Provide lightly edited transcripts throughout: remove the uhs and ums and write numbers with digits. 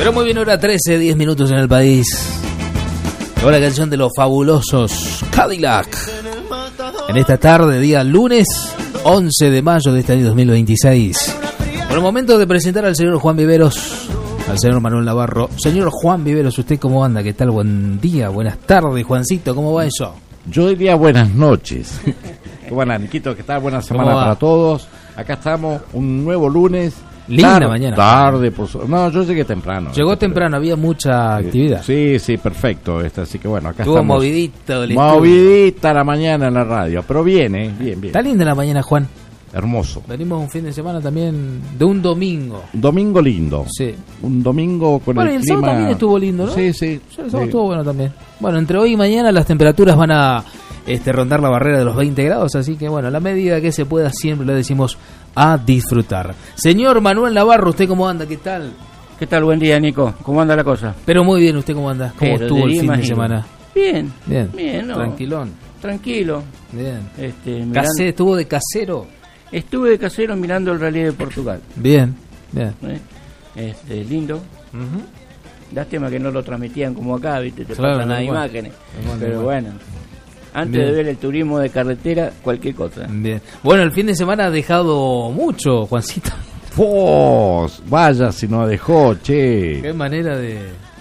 Pero muy bien, hora 13, 10 minutos en el país. Ahora la canción de los fabulosos Cadillac. En esta tarde, día lunes 11 de mayo de este año 2026. Por el momento de presentar al señor Juan Viveros, al señor Manuel Navarro. Señor Juan Viveros, ¿usted cómo anda? ¿Qué tal? Buen día, buenas tardes, Juancito, ¿cómo va eso? Yo diría buenas noches. Bueno, Niquito, ¿qué tal? Buena semana para todos. Acá estamos, un nuevo lunes. Linda mañana. Tarde, no, yo llegué temprano. Llegó temprano, había mucha actividad. Sí, perfecto. Así que bueno, acá estuvo estamos. Movidita la mañana en la radio, pero bien. Está linda la mañana, Juan. Hermoso. Venimos un fin de semana también de un domingo. Un domingo lindo. Sí. Un domingo con el clima. Bueno, el sábado también estuvo lindo, ¿no? Sí. El sábado estuvo bueno también. Bueno, entre hoy y mañana las temperaturas van a rondar la barrera de los 20 grados, así que bueno, a la medida que se pueda siempre le decimos a disfrutar. Señor Manuel Navarro, ¿usted cómo anda? ¿Qué tal? ¿Qué tal? Buen día, Nico. ¿Cómo anda la cosa? Pero muy bien, ¿usted cómo anda? ¿Cómo estuvo el fin de semana? Bien, ¿no? Tranquilón. Tranquilo. Bien. ¿Estuvo de casero? Estuve de casero mirando el Rally de Portugal. Bien. Lindo. Lástima que no lo transmitían como acá, ¿viste? Te claro, pasan las imágenes. Pero bueno. Antes de ver el turismo de carretera, cualquier cosa. Bien. Bueno, el fin de semana ha dejado mucho, Juancito. Vaya si no dejó, che. Qué manera de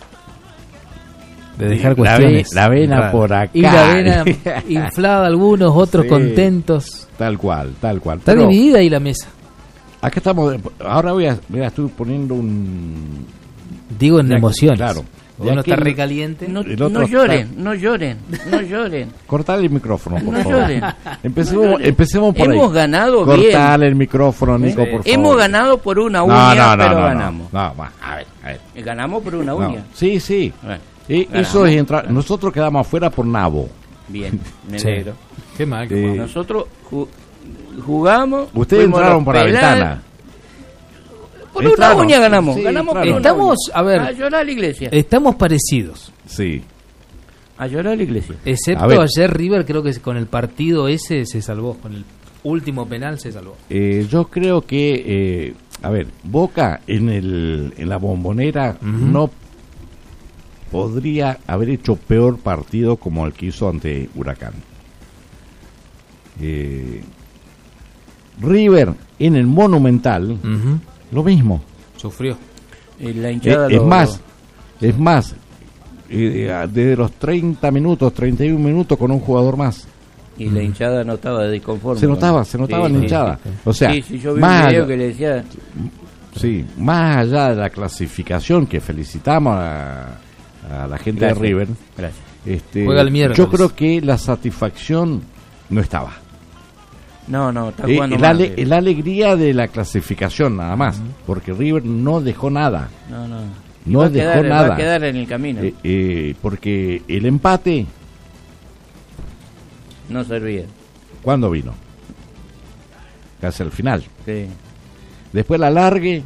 dejar cuestiones. La vena por acá. Y la vena inflada, algunos, otros contentos. Tal cual. Está dividida ahí la mesa. Acá estamos. Ahora estoy poniendo un... Digo en emociones. Claro. Uno está recaliente. No lloren. Cortale el micrófono, por favor. Empecemos por ahí. Hemos ganado bien. Cortale el micrófono, Nico, por favor. Hemos ganado por una uña, pero ganamos. No, a ver. Ganamos por una uña. Sí. Bueno, eso es entrar. Nosotros quedamos afuera por nabo. Bien, me alegro. Qué mal. Nosotros jugamos. Ustedes entraron por la ventana. Por una uña ganamos. Ganamos por estamos, a ver. A llorar a la iglesia. Estamos parecidos. Sí. A llorar a la iglesia. Excepto ayer River, creo que con el partido ese se salvó. Con el último penal se salvó. Yo creo que, Boca en la Bombonera no podría haber hecho peor partido como el que hizo ante Huracán. River en el Monumental, lo mismo. Sufrió. La hinchada es más, desde los 30 minutos, 31 minutos con un jugador más. Y la hinchada no estaba de disconforme. Se notaba la hinchada. O sea, yo vi un video que le decía... Sí, más allá de la clasificación, que felicitamos a la gente de River. Gracias. Juega el miércoles. Yo creo que la satisfacción no estaba. No, está jugando la alegría de la clasificación nada más, porque River no dejó nada. No dejó nada. Va a quedar en el camino. Porque el empate no servía. ¿Cuándo vino? Casi al final. Sí. Después la largue,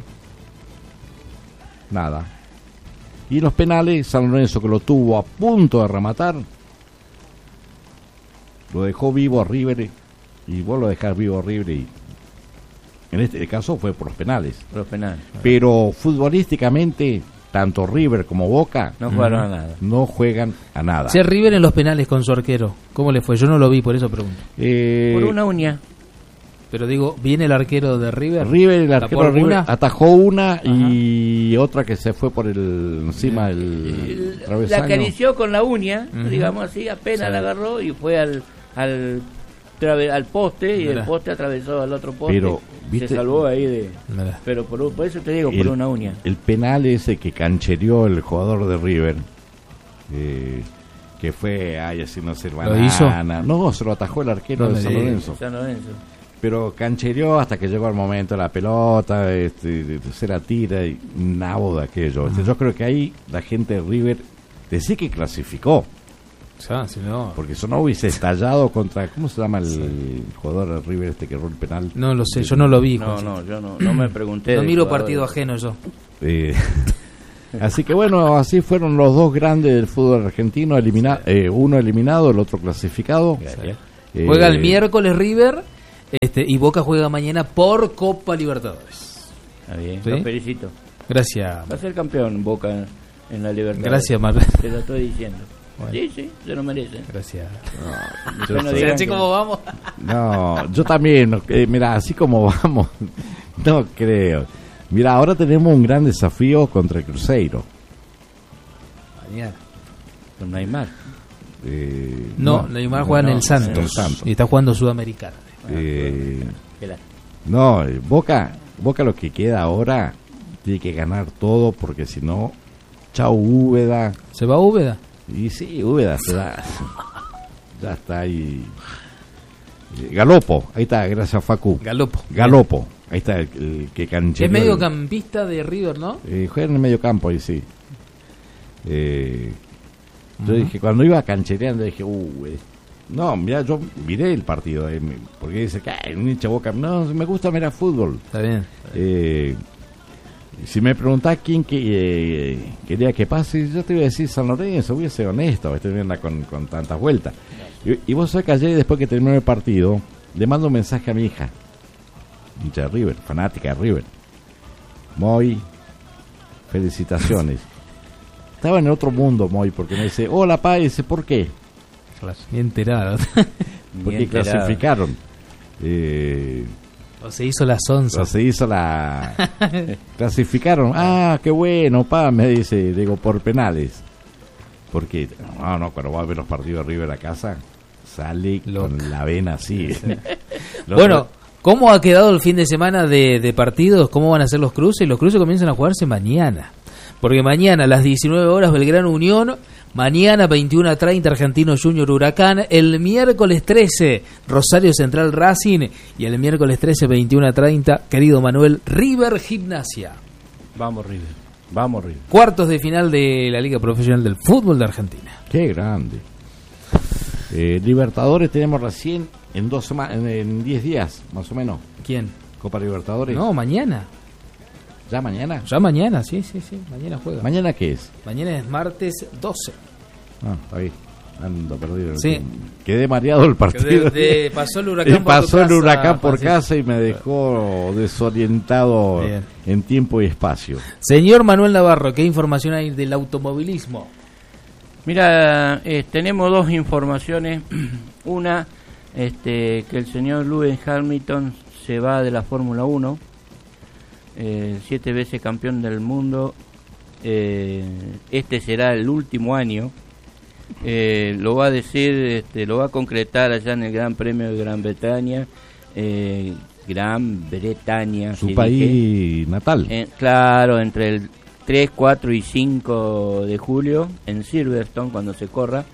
nada. Y los penales, San Lorenzo, que lo tuvo a punto de rematar, lo dejó vivo a River. Y vos lo dejás vivo a River, y en este caso fue por los penales. Pero futbolísticamente, tanto River como Boca no jugaron a nada. No juegan a nada. Che, River en los penales con su arquero, ¿cómo le fue? Yo no lo vi, por eso pregunto. Por una uña. Pero digo, ¿viene el arquero de River? El arquero de River atajó una y otra que se fue por encima del travesaño. La acarició con la uña, digamos así, apenas la agarró y fue al poste, y el poste atravesó al otro poste. Pero, ¿viste? Se salvó ahí pero por eso te digo, por una uña. El penal ese que canchereó el jugador de River, que fue así no se ¿Lo hizo? No, se lo atajó el arquero de San Lorenzo. Pero canchereó hasta que llegó el momento de la pelota, se la tira y nabo de aquello. Yo creo que ahí la gente de River sí que clasificó. Porque eso no hubiese estallado contra... ¿Cómo se llama el jugador de River que erró el penal? No lo sé, yo no lo vi. Yo no me pregunté. No miro partido ajeno yo. Así que bueno, así fueron los dos grandes del fútbol argentino, uno eliminado, el otro clasificado. Juega el miércoles River y Boca juega mañana por Copa Libertadores. Está bien, ¿sí? Los felicito. Gracias. Va a ser campeón Boca en la Libertadores. Gracias, Marvel. Te lo estoy diciendo. Bueno. Sí, se lo merece. Gracias. No, así como vamos. No, yo también. Mira, así como vamos, no creo. Mira, ahora tenemos un gran desafío contra el Cruzeiro. Mañana. Con Neymar. Neymar juega en el Santos. Y está jugando Sudamericana. No, Boca lo que queda ahora tiene que ganar todo, porque si no, chau Úbeda. ¿Se va Úbeda? Y sí, Úbeda se da. Ya está ahí. Galopo, ahí está, gracias Facu. Galopo, ahí está el que canchereó. Es mediocampista de River, ¿no? Juega en el medio campo, y sí. Yo dije, cuando iba canchereando, dije, no, mira, yo miré el partido, porque dice que un hincha Boca, no, me gusta mirar fútbol. Está bien. Si me preguntás quién quería que pase, yo te iba a decir San Lorenzo, voy a ser honesto, estoy viendo con tantas vueltas. Y vos sabés que ayer, después que terminó el partido, le mando un mensaje a mi hija, hincha de River, fanática de River. Moy, felicitaciones. Estaba en otro mundo, Moy, porque me dice, hola, pa, y dice, ¿por qué? Bien enterado. Porque clasificaron. O se hizo la sonza. Clasificaron. Qué bueno, pa, me dice, digo, por penales. Porque, cuando va a ver los partidos de River a casa, sale con la vena así. Bueno, ¿cómo ha quedado el fin de semana de partidos? ¿Cómo van a ser los cruces? Los cruces comienzan a jugarse mañana. Porque mañana a las 19 horas Belgrano Unión, mañana 21:30 Argentino Junior Huracán, el miércoles 13 Rosario Central Racing y el miércoles 13 21:30, querido Manuel, River Gimnasia. Vamos River. Cuartos de final de la Liga Profesional del Fútbol de Argentina. Qué grande. Libertadores tenemos recién en 10 días, más o menos. ¿Quién? Copa Libertadores. No, mañana. ¿Ya mañana? Ya mañana, sí, mañana juega. ¿Mañana qué es? Mañana es martes 12. Ahí, ando perdido. Sí. Quedé mareado el partido. Pasó el huracán por casa y me dejó desorientado en tiempo y espacio. Señor Manuel Navarro, ¿qué información hay del automovilismo? Mira, tenemos dos informaciones. Una, que el señor Lewis Hamilton se va de la Fórmula 1. 7 veces campeón del mundo. Este será el último año. Lo va a decir, lo va a concretar allá en el Gran Premio de Gran Bretaña. Su país natal. Claro, entre el 3, 4 y 5 de julio en Silverstone, cuando se corra.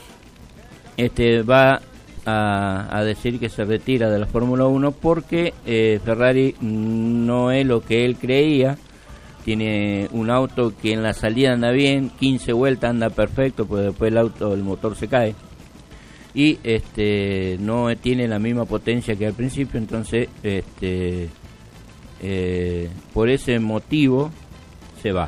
Va a decir que se retira de la Fórmula 1 porque Ferrari no es lo que él creía. Tiene un auto que en la salida anda bien, 15 vueltas anda perfecto, pero después el motor se cae y no tiene la misma potencia que al principio. Entonces por ese motivo se va.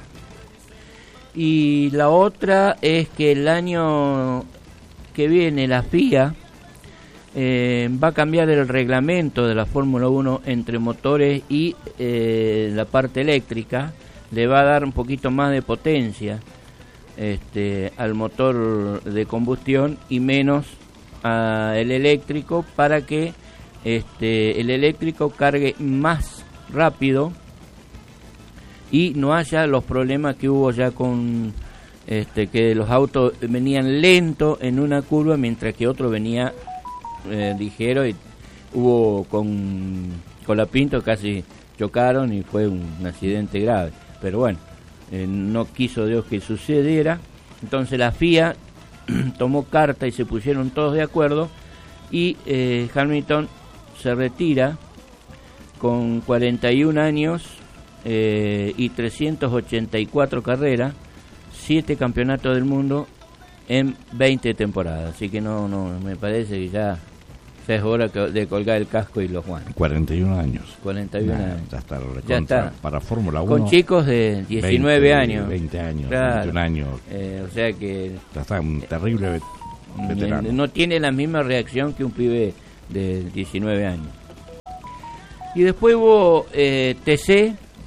Y la otra es que el año que viene la FIA va a cambiar el reglamento de la Fórmula 1 entre motores y la parte eléctrica. Le va a dar un poquito más de potencia al motor de combustión y menos al eléctrico, para que el eléctrico cargue más rápido y no haya los problemas que hubo ya con que los autos venían lento en una curva mientras que otro venía ligero, y hubo con la Pinto casi chocaron y fue un accidente grave. Pero bueno, no quiso Dios que sucediera. Entonces la FIA tomó carta y se pusieron todos de acuerdo, y Hamilton se retira con 41 años y 384 carreras, 7 campeonatos del mundo en 20 temporadas. Así que no me parece que ya es hora de colgar el casco y los guantes. 41 años. 41 años. Ya está. Para Fórmula 1. Con chicos de 19 años. 20 años, claro. 21 años. O sea que... Ya está un terrible veterano. No tiene la misma reacción que un pibe de 19 años. Y después hubo TC,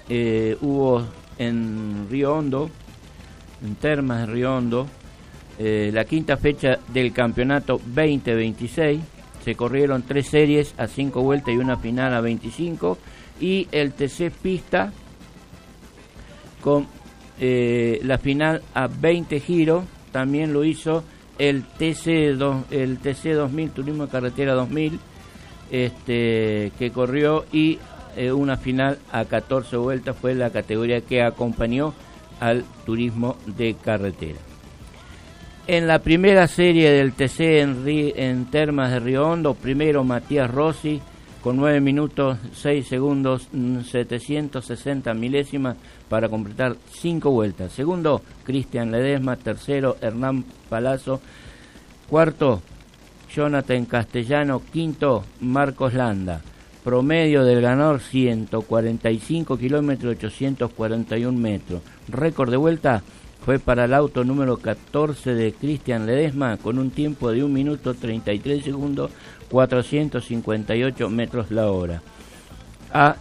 hubo en Río Hondo, en Termas de Río Hondo, la quinta fecha del campeonato 2026. Se corrieron 3 series a 5 vueltas y una final a 25. Y el TC Pista con la final a 20 giros. También lo hizo el TC 2000, Turismo de Carretera 2000, que corrió, y una final a 14 vueltas fue la categoría que acompañó al Turismo de Carretera. En la primera serie del TC en Termas de Río Hondo, primero Matías Rossi con 9 minutos 6 segundos 760 milésimas para completar 5 vueltas. Segundo, Cristian Ledesma. Tercero, Hernán Palazzo. Cuarto, Jonathan Castellano. Quinto, Marcos Landa. Promedio del ganador 145 kilómetros 841 metros. Récord de vuelta fue para el auto número 14 de Cristian Ledesma con un tiempo de 1 minuto 33 segundos 458 metros la hora. A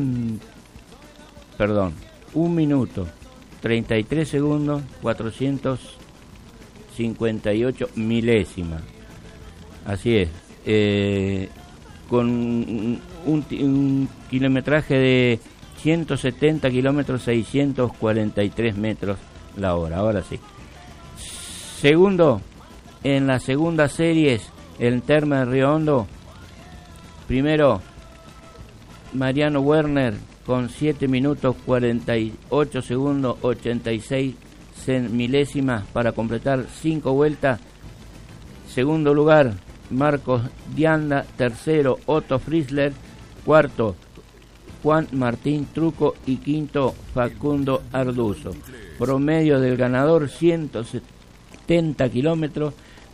1 minuto 33 segundos 458 milésimas. Así es. Con un kilometraje de 170 kilómetros 643 metros la hora. Ahora sí. Segundo, en la segunda serie, el Termas de Río Hondo, primero Mariano Werner con 7 minutos 48 segundos 86 milésimas para completar 5 vueltas. Segundo lugar, Marcos Dianda. Tercero, Otto Friesler. Cuarto, Juan Martín Truco. Y quinto, Facundo Arduzo. Promedio del ganador 170 kilómetros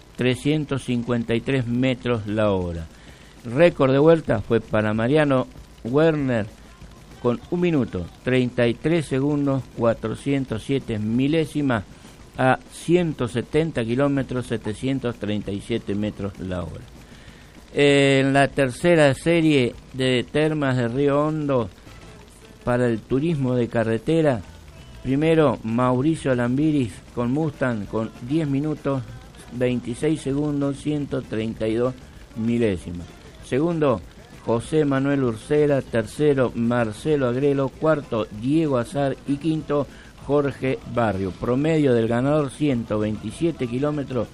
353 metros la hora. Récord de vuelta fue para Mariano Werner con 1 minuto 33 segundos 407 milésimas a 170 kilómetros 737 metros la hora. En la tercera serie de Termas de Río Hondo para el turismo de carretera, primero Mauricio Lambiris con Mustang con 10 minutos 26 segundos 132 milésimas. Segundo, José Manuel Ursera. Tercero, Marcelo Agrelo. Cuarto, Diego Azar. Y quinto, Jorge Barrio. Promedio del ganador 127 kilómetros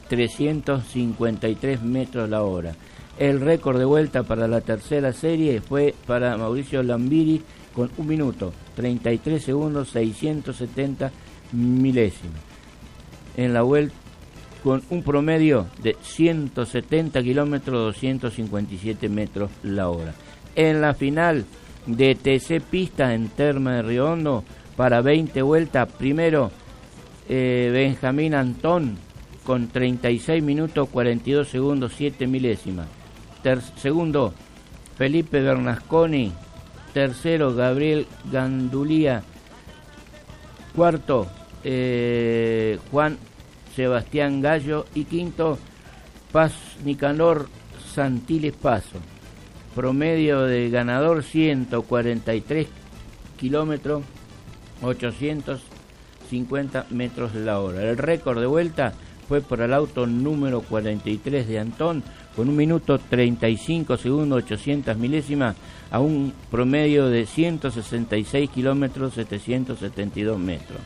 353 metros la hora. El récord de vuelta para la tercera serie fue para Mauricio Lambiris con 1 minuto 33 segundos 670 milésimas. En la vuelta con un promedio de 170 kilómetros 257 metros la hora. En la final de TC Pista en Termas de Río Hondo para 20 vueltas, primero Benjamín Antón con 36 minutos 42 segundos 7 milésimas. Segundo, Felipe Bernasconi. Tercero, Gabriel Gandulía. Cuarto, Juan Sebastián Gallo. Y quinto, Nicanor Santiles Paso. Promedio de ganador 143 kilómetros 850 metros la hora. El récord de vuelta fue por el auto número 43 de Antón con 1 minuto 35 segundos 800 milésimas a un promedio de 166 kilómetros 772 metros.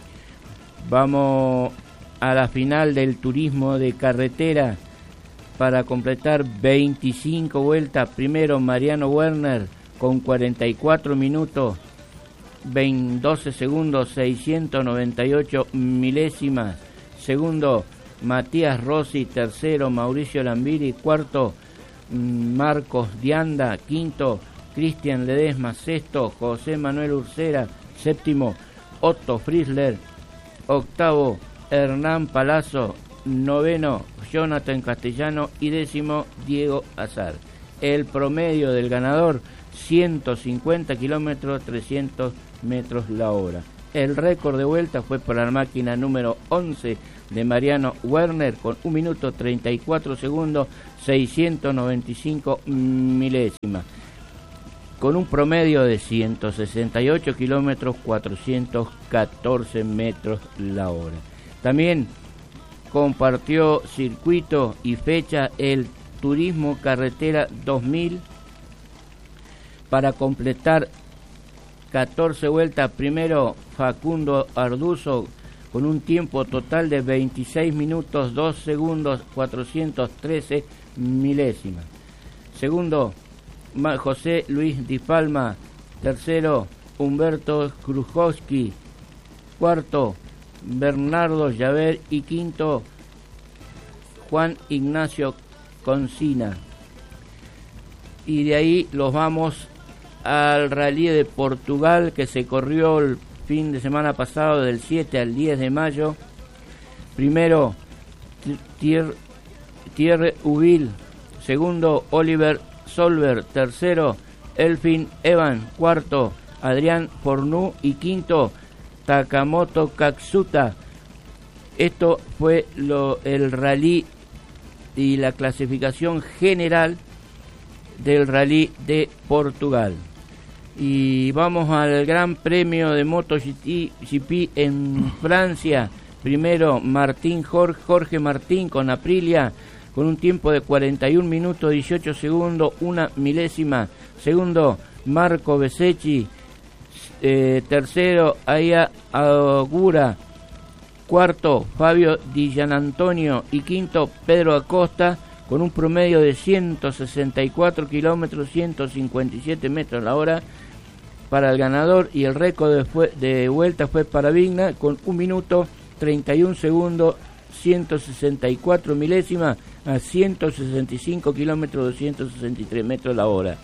Vamos a la final del turismo de carretera para completar 25 vueltas. Primero Mariano Werner con 44 minutos 12 segundos 698 milésimas. Segundo, Matías Rossi. Tercero, Mauricio Lambiri. Cuarto, Marcos Dianda. Quinto, Cristian Ledesma. Sexto, José Manuel Ursera. Séptimo, Otto Friesler. Octavo, Hernán Palazzo. Noveno, Jonathan Castellano. Y décimo, Diego Azar. El promedio del ganador 150 kilómetros 300 metros la hora. El récord de vuelta fue para la máquina número 11 de Mariano Werner con 1 minuto 34 segundos 695 milésimas. con un promedio de 168 kilómetros, 414 metros la hora. También compartió circuito y fecha el Turismo Carretera 2000 para completar 14 vueltas. Primero, Facundo Arduzo con un tiempo total de 26 minutos 2 segundos 413 milésimas. Segundo, José Luis Di Palma. Tercero, Humberto Krujowski. Cuarto, Bernardo Llaver. Y quinto, Juan Ignacio Concina. Y de ahí los vamos al Rally de Portugal, que se corrió el fin de semana pasado del 7 al 10 de mayo. Primero, Thierry Uville. Segundo, Oliver Solberg. Tercero, Elfyn Evans. Cuarto, Adrián Fornú. Y quinto, Takamoto Katsuta. Esto fue el rally y la clasificación general del Rally de Portugal. Y vamos al Gran Premio de MotoGP en Francia. Primero, Jorge Martín con Aprilia, con un tiempo de 41 minutos 18 segundos, 1 milésima. Segundo, Marco Bezzecchi. Tercero, Aya Agura. Cuarto, Fabio Di Gianantonio. Y quinto, Pedro Acosta, con un promedio de 164 kilómetros, 157 metros la hora para el ganador. Y el récord de vuelta fue para Vigna, con 1 minuto 31 segundos, 164 milésimas a 165 kilómetros, 263 metros la hora.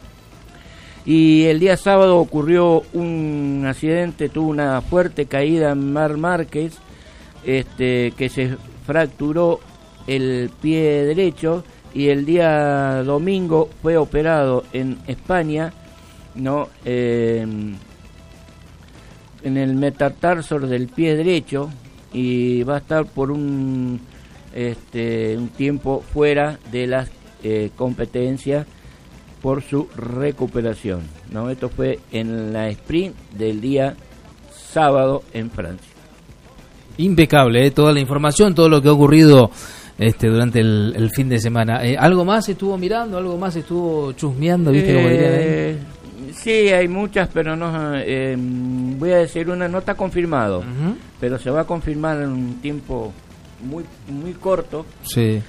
Y el día sábado ocurrió un accidente, tuvo una fuerte caída en Marc Márquez, que se fracturó el pie derecho, y el día domingo fue operado en España, ¿no? En el metatarsor del pie derecho, y va a estar por un tiempo fuera de las competencias por su recuperación, ¿no? Esto fue en la sprint del día sábado en Francia. Impecable, toda la información, todo lo que ha ocurrido durante el fin de semana. ¿Algo más estuvo mirando? ¿Algo más estuvo chusmeando? ¿Viste cómo dirían ahí? Sí, hay muchas, pero no voy a decir una, no está confirmado, pero se va a confirmar en un tiempo muy muy corto. Sí.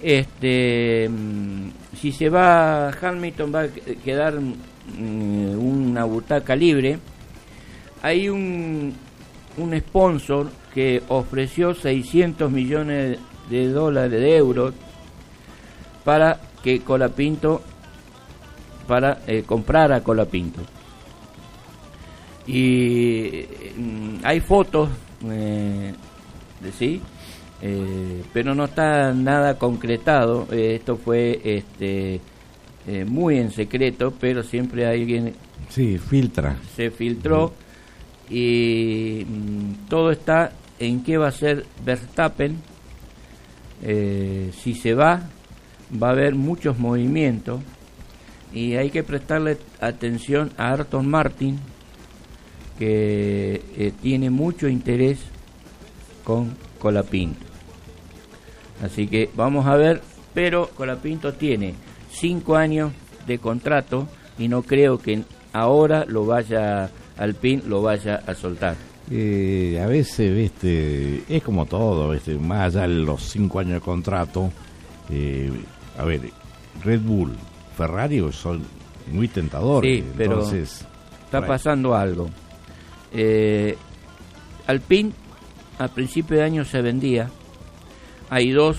Si se va Hamilton, va a quedar una butaca libre. Hay un sponsor que ofreció 600 millones de euros para que Colapinto, para comprar a Colapinto. Y hay fotos sí, pero no está nada concretado. Esto fue muy en secreto, pero siempre alguien se filtró. Y todo está en qué va a ser Verstappen. Si se va a haber muchos movimientos, y hay que prestarle atención a Aston Martin, que tiene mucho interés con Colapinto. Así que vamos a ver, pero Colapinto tiene 5 años de contrato y no creo que ahora Alpine lo vaya a soltar. A veces, es como todo, más allá de los 5 años de contrato. A ver, Red Bull, Ferrari son muy tentadores. Sí, pero entonces está pasando algo. Alpine a principio de año se vendía. Hay 2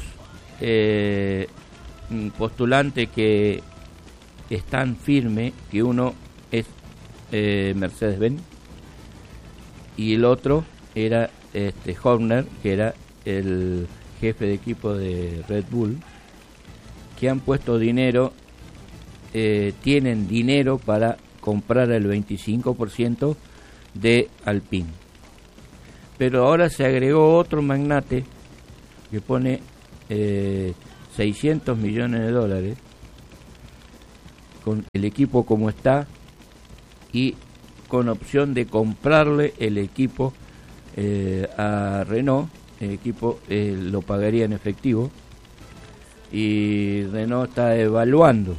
postulantes que están firmes, que uno es Mercedes-Benz y el otro era Horner, que era el jefe de equipo de Red Bull, que han puesto dinero, tienen dinero para comprar el 25% de Alpine. Pero ahora se agregó otro magnate que pone 600 millones de dólares. Con el equipo como está, y con opción de comprarle el equipo a Renault. El equipo lo pagaría en efectivo, y Renault está evaluando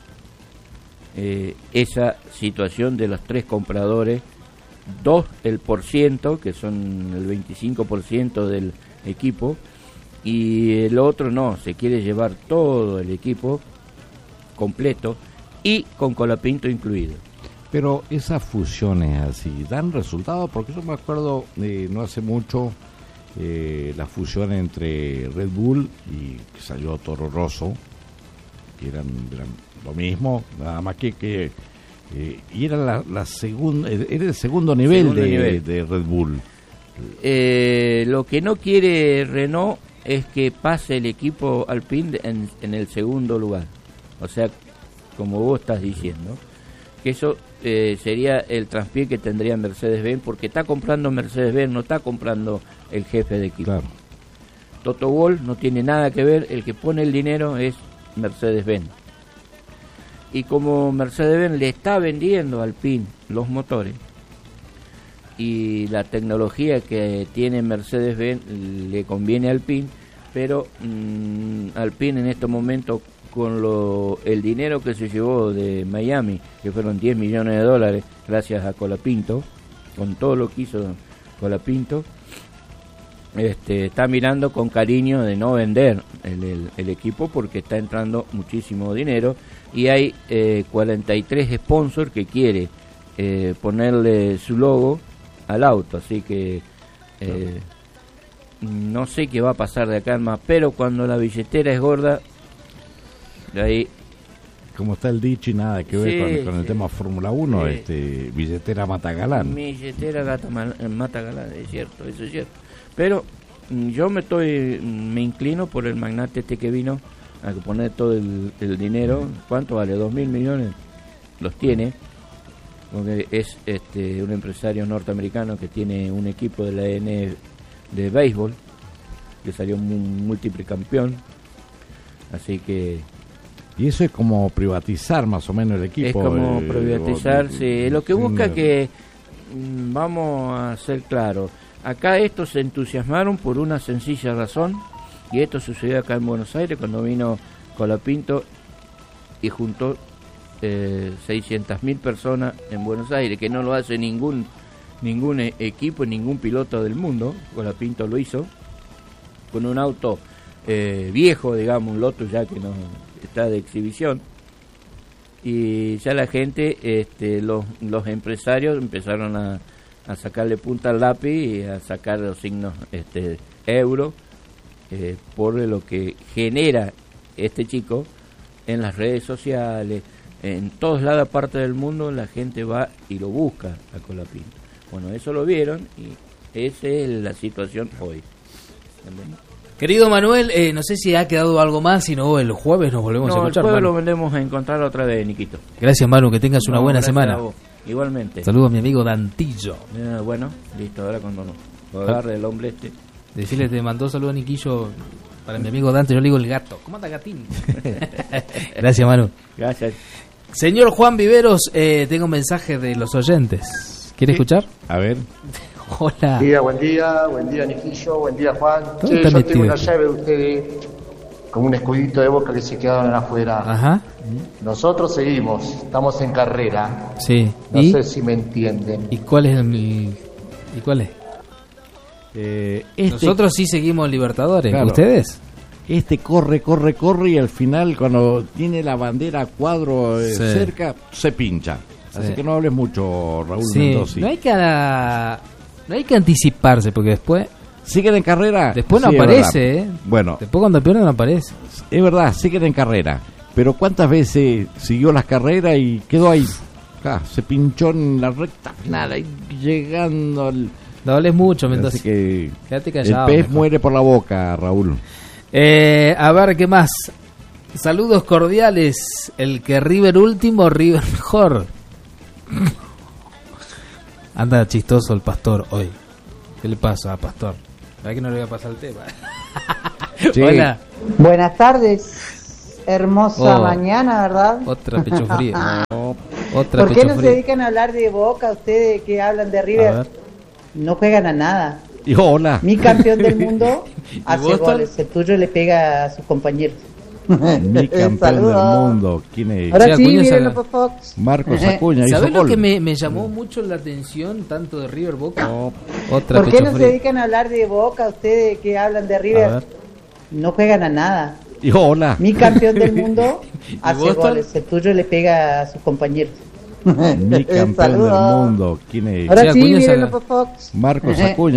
esa situación de los 3 compradores, 2 el %, que son el 25% del equipo, y el otro no, se quiere llevar todo el equipo completo y con Colapinto incluido. Pero esas fusiones así, ¿dan resultado? Porque yo me acuerdo no hace mucho la fusión entre Red Bull y que salió Toro Rosso, que eran lo mismo, nada más que y era la segunda, era el segundo nivel de Red Bull. Lo que no quiere Renault es que pase el equipo Alpine en el segundo lugar, o sea, como vos estás diciendo, que eso sería el traspié que tendría Mercedes-Benz, porque está comprando Mercedes-Benz, no está comprando el jefe de equipo. Claro. Toto Wolff no tiene nada que ver, el que pone el dinero es Mercedes-Benz. Y como Mercedes-Benz le está vendiendo a Alpine los motores, y la tecnología que tiene Mercedes-Benz le conviene a Alpine, pero Alpine en estos momentos, con el dinero que se llevó de Miami, que fueron $10 millones, gracias a Colapinto, con todo lo que hizo Colapinto, está mirando con cariño de no vender el equipo, porque está entrando muchísimo dinero, y hay 43 sponsors que quiere ponerle su logo al auto, así que no sé qué va a pasar de acá en más, pero cuando la billetera es gorda, de ahí, como está el dicho, y nada que ver con el tema Fórmula 1, billetera mata galán. Billetera mata galán, es cierto, eso es cierto. Pero yo me inclino por el magnate que vino a poner todo el dinero. ¿Cuánto vale? 2.000 millones los tiene, porque es un empresario norteamericano que tiene un equipo de la N de béisbol, que salió un múltiple campeón, así que... Y eso es como privatizar más o menos el equipo. Es como privatizar, sí. Lo que busca que, vamos a ser claros, acá estos se entusiasmaron por una sencilla razón, y esto sucedió acá en Buenos Aires cuando vino Colapinto y juntó 600.000 personas en Buenos Aires, que no lo hace ningún equipo, ningún piloto del mundo. Colapinto lo hizo con un auto viejo, digamos, un Lotus ya que no está de exhibición, y ya la gente, los empresarios empezaron a sacarle punta al lápiz y a sacar los signos euro, por lo que genera este chico en las redes sociales, en todos lados aparte del mundo. La gente va y lo busca a Colapinto. Bueno, eso lo vieron, y esa es la situación hoy. ¿Entendés? Querido Manuel, no sé si ha quedado algo más, si no el jueves nos volvemos a escuchar. El jueves lo volvemos a encontrar otra vez, Niquito. Gracias, Manu, que tengas una buena semana. Igualmente. Saludos a mi amigo Dantillo. Bueno, listo, ahora cuando lo agarre el hombre Decirle, te mandó saludos a Niquillo para mi amigo Dante, yo le digo el gato. ¿Cómo anda, gatín? Gracias, Manu. Gracias. Señor Juan Viveros, tengo un mensaje de los oyentes. ¿Quiere escuchar? A ver. Hola. Buen día Niquillo, buen día Juan. Yo tengo una llave de ustedes, como un escudito de Boca que se quedaron afuera. Ajá. Nosotros seguimos, estamos en carrera. Sí. No sé si me entienden. ¿Y cuál es ¿Y cuál es? Nosotros sí seguimos Libertadores, claro. ¿Ustedes? Corre y al final, cuando tiene la bandera a cuadro cerca, se pincha. Así que no hables mucho, Raúl Mendoza. No hay que anticiparse, porque después... ¿Siguen en carrera? Después no aparece, Bueno. Después cuando pierden no aparece. Es verdad, siguen en carrera. Pero ¿cuántas veces siguió las carreras y quedó ahí? Se pinchó en la recta final, ahí llegando al... No hables mucho, Mendoza. Así que quédate callado. El pez muere por la boca, Raúl. A ver, ¿qué más? Saludos cordiales. El que River último, River mejor. Anda chistoso el Pastor hoy. ¿Qué le pasa a Pastor? ¿Verdad que no le voy a pasar el tema? Sí. Hola. Buenas tardes. Hermosa mañana, ¿verdad? Otra pecho frío. ¿Por qué no se dedican a hablar de Boca ustedes que hablan de River? No juegan a nada. Y hola. Mi campeón del mundo hace goles, el tuyo le pega a sus compañeros. Mi campeón del mundo. ¿Quién es? Ahora sí, mírenlo por Fox. Marcos Acuña. ¿Sabés lo que me llamó mucho la atención tanto de River Boca? ¿Por qué no se dedican a hablar de Boca ustedes que hablan de River? No juegan a nada. Y hola. Mi campeón del mundo hace goles, el tuyo le pega a sus compañeros. Mi campeón del mundo. ¿Quién es? Ahora sí, mírenlo por Fox. Marcos Acuña.